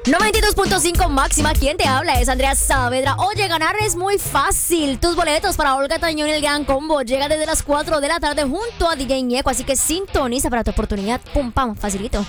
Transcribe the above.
92.5 máxima, ¿quién te habla? Es Andrea Saavedra. Oye, ganar es muy fácil. Tus boletos para Olga Tañón y el Gran Combo llega desde las 4 de la tarde junto a DJ Ñeco, así que sintoniza para tu oportunidad. Pum, pam, facilito.